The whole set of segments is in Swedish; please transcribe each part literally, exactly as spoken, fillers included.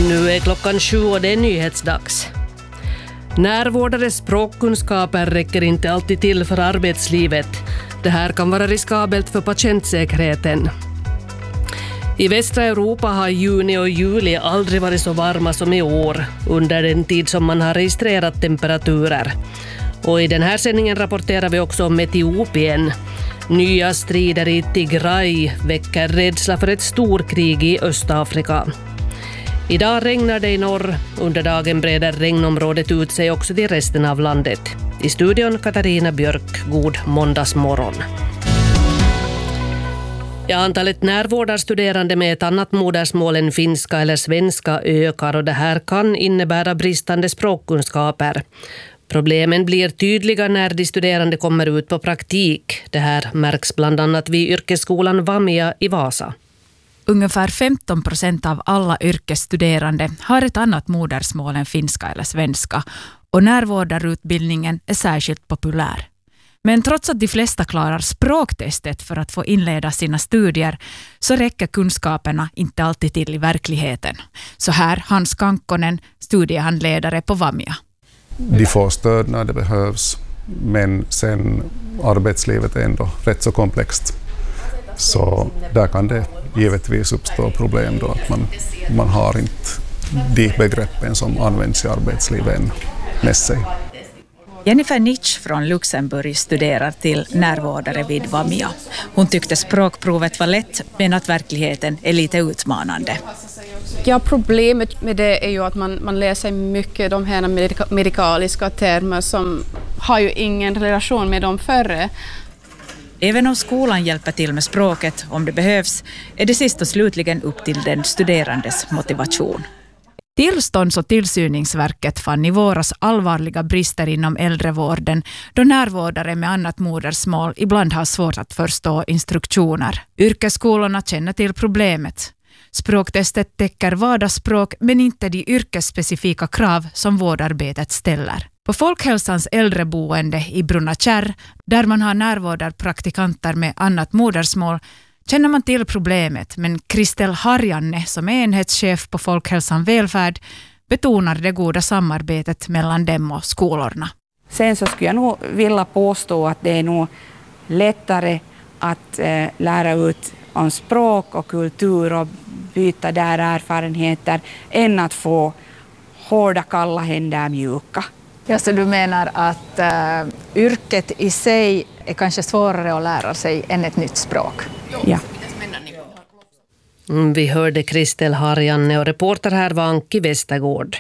Nu är klockan sju och det är nyhetsdags. Närvårdares språkkunskaper räcker inte alltid till för arbetslivet. Det här kan vara riskabelt för patientsäkerheten. I västra Europa har juni och juli aldrig varit så varma som i år, under den tid som man har registrerat temperaturer. Och i den här sändningen rapporterar vi också om Etiopien. Nya strider i Tigray väcker rädsla för ett storkrig i Östafrika. Idag regnar det i norr. Under dagen breder regnområdet ut sig också till resten av landet. I studion Katarina Björk, god måndagsmorgon. Ja, antalet närvårdarstuderande med ett annat modersmål än finska eller svenska ökar och det här kan innebära bristande språkkunskaper. Problemen blir tydliga när de studerande kommer ut på praktik. Det här märks bland annat vid yrkesskolan Vamia i Vasa. Ungefär femton procent av alla yrkesstuderande har ett annat modersmål än finska eller svenska och närvårdarutbildningen är särskilt populär. Men trots att de flesta klarar språktestet för att få inleda sina studier så räcker kunskaperna inte alltid till i verkligheten. Så här Hans Kankkonen, studiehandledare på Vamia. De får stöd när det behövs, men sen arbetslivet är ändå rätt så komplext. Så där kan det givetvis uppstå problem då att man, man har inte de begreppen som används i arbetslivet än med sig. Jennifer Nitsch från Luxemburg studerar till närvårdare vid Vamia. Hon tyckte språkprovet var lätt men att verkligheten är lite utmanande. Ja, problemet med det är ju att man, man läser mycket de här medika- medikaliska termer som har ju ingen relation med dem förre. Även om skolan hjälper till med språket om det behövs är det sist och slutligen upp till den studerandes motivation. Tillstånds- och tillsyningsverket fann i våras allvarliga brister inom äldrevården då närvårdare med annat modersmål ibland har svårt att förstå instruktioner. Yrkesskolorna känner till problemet. Språktestet täcker vardagsspråk men inte de yrkesspecifika krav som vårdarbetet ställer. På Folkhälsans äldreboende i Brunnakärr, där man har närvårdarpraktikanter med annat modersmål, känner man till problemet, men Kristel Harjanne, som är enhetschef på Folkhälsan välfärd, betonar det goda samarbetet mellan dem och skolorna. Sen så skulle jag nog vilja påstå att det är nog lättare att eh, lära ut om språk och kultur och byta där erfarenheter än att få hårda kalla händer mjuka. Ja, så du menar att äh, yrket i sig är kanske svårare att lära sig än ett nytt språk? Ja. Mm, vi hörde Kristel Harjanne och reporter här var Anki Westergård.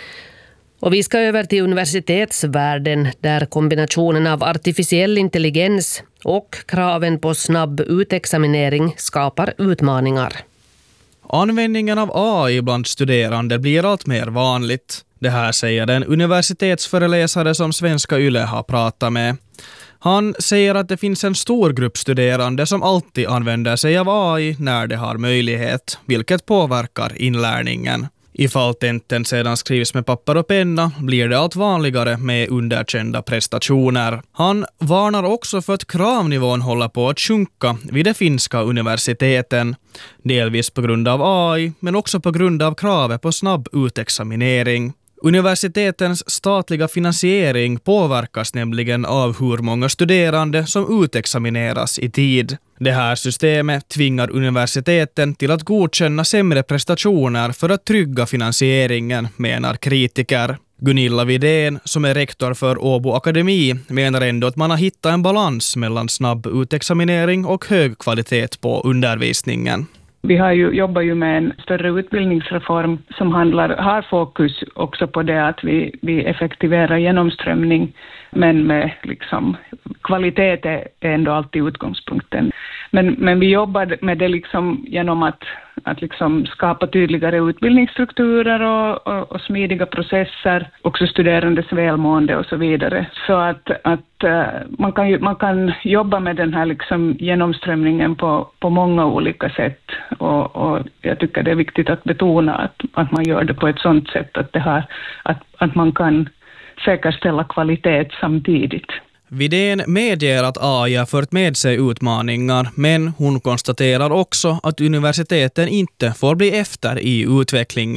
Och vi ska över till universitetsvärlden där kombinationen av artificiell intelligens och kraven på snabb utexaminering skapar utmaningar. Användningen av A I bland studerande blir allt mer vanligt. Det här säger den universitetsföreläsare som Svenska Yle har pratat med. Han säger att det finns en stor grupp studerande som alltid använder sig av A I när de har möjlighet, vilket påverkar inlärningen. Ifall tenten sedan skrivs med papper och penna blir det allt vanligare med underkända prestationer. Han varnar också för att kravnivån håller på att sjunka vid de finska universiteten. Delvis på grund av A I, men också på grund av kravet på snabb utexaminering. Universitetens statliga finansiering påverkas nämligen av hur många studerande som utexamineras i tid. Det här systemet tvingar universiteten till att godkänna sämre prestationer för att trygga finansieringen, menar kritiker. Gunilla Widén, som är rektor för Åbo Akademi, menar ändå att man har hittat en balans mellan snabb utexaminering och hög kvalitet på undervisningen. Vi har ju, jobbar ju med en större utbildningsreform som handlar, har fokus också på det att vi, vi effektiverar genomströmning, men med liksom, kvalitet är ändå alltid utgångspunkten. Men, men vi jobbar med det liksom genom att, att liksom skapa tydligare utbildningsstrukturer och, och, och smidiga processer, också studerandes välmående och så vidare. Så att, att man, kan ju, man kan jobba med den här liksom genomströmningen på, på många olika sätt. Och, och jag tycker det är viktigt att betona att, att man gör det på ett sådant sätt att, det här, att, att man kan säkerställa kvalitet samtidigt. Widén medger att A I har fört med sig utmaningar, men hon konstaterar också att universiteten inte får bli efter i utvecklingen.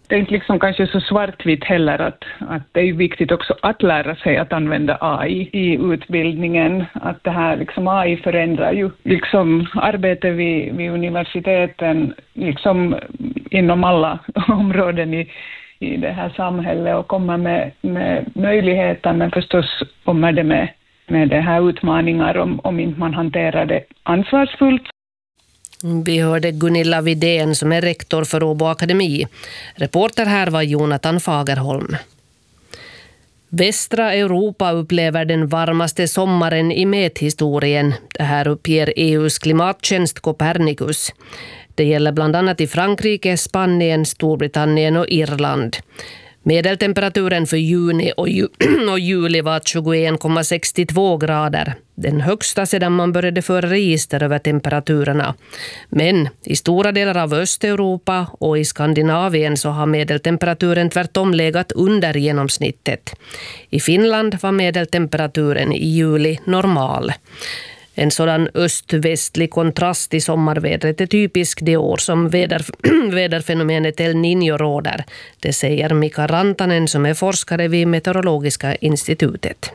det är inte liksom kanske så svartvitt heller att, att det är viktigt också att lära sig att använda A I i utbildningen. Att det här liksom A I förändrar ju liksom arbetet vid, vid universiteten liksom inom alla områden i, i det här samhället och kommer med, med möjligheter, men förstås kommer det med, med det här utmaningar om, om inte man hanterar det ansvarsfullt. Vi hörde Gunilla Widén som är rektor för Åbo Akademi. Reporter här var Jonathan Fagerholm. Västra Europa upplever den varmaste sommaren i mäthistorien. Det här uppger E U:s klimattjänst Copernicus. Det gäller bland annat i Frankrike, Spanien, Storbritannien och Irland. Medeltemperaturen för juni och, ju- och juli var tjugoen komma sextiotvå grader. Den högsta sedan man började föra register över temperaturerna. Men i stora delar av Östeuropa och i Skandinavien så har medeltemperaturen tvärtom legat under genomsnittet. I Finland var medeltemperaturen i juli normal. En sådan öst-västlig kontrast i sommarvädret är typisk det år som väder, väderfenomenet El Niño råder. Det säger Mika Rantanen som är forskare vid Meteorologiska institutet.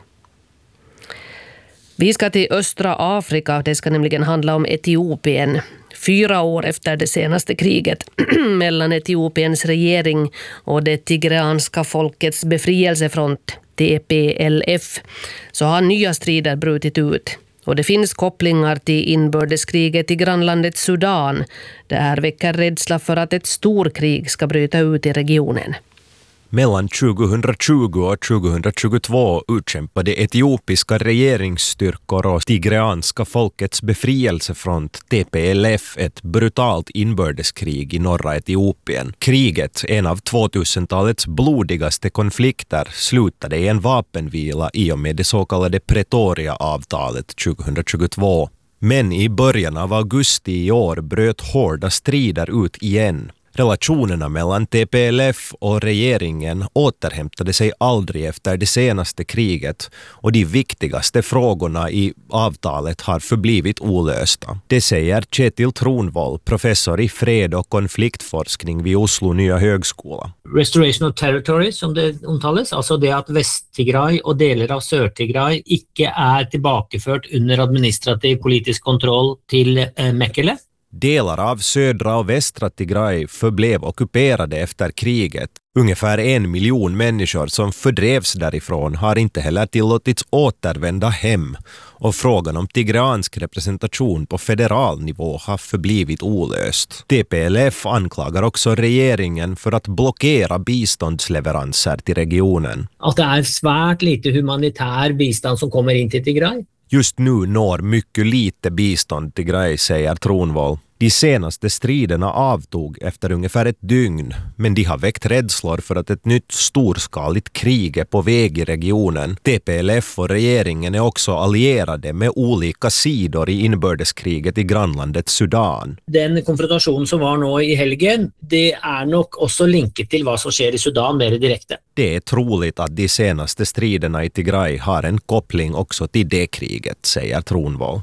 Vi ska till östra Afrika, det ska nämligen handla om Etiopien. Fyra år efter det senaste kriget mellan Etiopiens regering och det tigreanska folkets befrielsefront, T P L F, så har nya strider brutit ut. Och det finns kopplingar till inbördeskriget i grannlandet Sudan. Det här väcker rädsla för att ett storkrig ska bryta ut i regionen. Mellan tjugohundratjugo och tjugohundratjugotvå utkämpade etiopiska regeringsstyrkor och tigreanska folkets befrielsefront T P L F ett brutalt inbördeskrig i norra Etiopien. Kriget, en av tvåtusentalets blodigaste konflikter, slutade i en vapenvila i och med det så kallade Pretoria-avtalet tjugohundratjugotvå. Men i början av augusti i år bröt hårda strider ut igen. Relationerna mellan T P L F och regeringen återhämtade sig aldrig efter det senaste kriget och de viktigaste frågorna i avtalet har förblivit olösta. Det säger Kjetil Tronvoll, professor i fred- och konfliktforskning vid Oslo nya högskola. Restoration of territory som det omtales, alltså det att Väst-Tigray och delar av Sør-Tigray inte är tillbakafört under administrativ politisk kontroll till eh, Mekele. Delar av södra och västra Tigray förblev ockuperade efter kriget. Ungefär en miljon människor som fördrevs därifrån har inte heller tillåtits återvända hem och frågan om tigreansk representation på federal nivå har förblivit olöst. T P L F anklagar också regeringen för att blockera biståndsleveranser till regionen. Att det är svärt lite humanitär bistånd som kommer in till Tigray. Just nu når mycket lite bistånd till Tigray, säger Tronvoll. De senaste striderna avtog efter ungefär ett dygn, men de har väckt rädslor för att ett nytt storskaligt krig är på väg i regionen. T P L F och regeringen är också allierade med olika sidor i inbördeskriget i grannlandet Sudan. Den konfrontation som var nu i helgen, det är nog också linkat till vad som sker i Sudan mer direkt. Det är troligt att de senaste striderna i Tigray har en koppling också till det kriget, säger Tronvoll.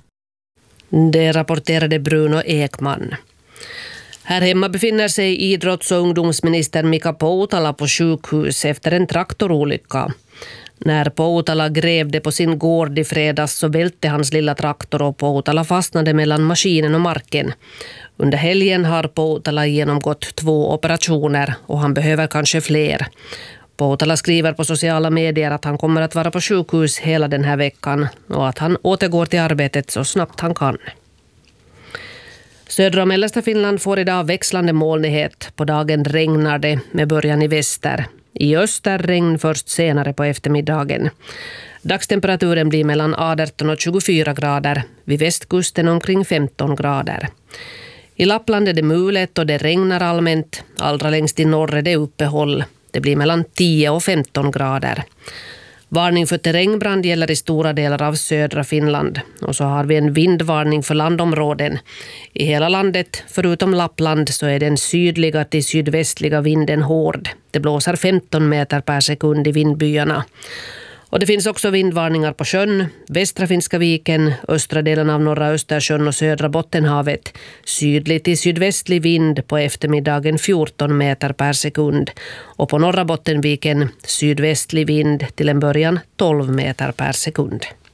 Det rapporterade Bruno Ekman. Här hemma befinner sig idrotts- och ungdomsminister Mika Poutala på sjukhus efter en traktorolycka. När Poutala grävde på sin gård i fredags så välte hans lilla traktor och Poutala fastnade mellan maskinen och marken. Under helgen har Poutala genomgått två operationer och han behöver kanske fler. Poutala skriver på sociala medier att han kommer att vara på sjukhus hela den här veckan och att han återgår till arbetet så snabbt han kan. Södra och mellersta Finland får idag växlande molnighet. På dagen regnar det med början i väster. I öster regn först senare på eftermiddagen. Dagstemperaturen blir mellan arton och tjugofyra grader. Vid västkusten omkring femton grader. I Lappland är det mulet och det regnar allmänt. Allra längst i norr är det uppehåll. Det blir mellan tio och femton grader. Varning för terrängbrand gäller i stora delar av södra Finland. Och så har vi en vindvarning för landområden. I hela landet, förutom Lappland, så är den sydliga till sydvästliga vinden hård. Det blåser femton meter per sekund i vindbyarna. Och det finns också vindvarningar på sjön, västra Finska viken, östra delen av norra Östersjön och södra Bottenhavet. Sydlig till sydvästlig vind på eftermiddagen fjorton meter per sekund. Och på norra Bottenviken sydvästlig vind till en början tolv meter per sekund.